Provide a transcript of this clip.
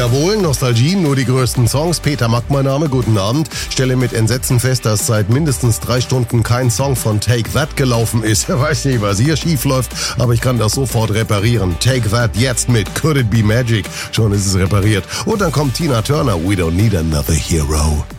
Jawohl, Nostalgie, nur die größten Songs. Peter Mack, mein Name, guten Abend. Stelle mit Entsetzen fest, dass seit mindestens 3 Stunden kein Song von Take That gelaufen ist. Weiß nicht, was hier schief läuft, aber ich kann das sofort reparieren. Take That jetzt mit Could It Be Magic. Schon ist es repariert. Und dann kommt Tina Turner, We Don't Need Another Hero.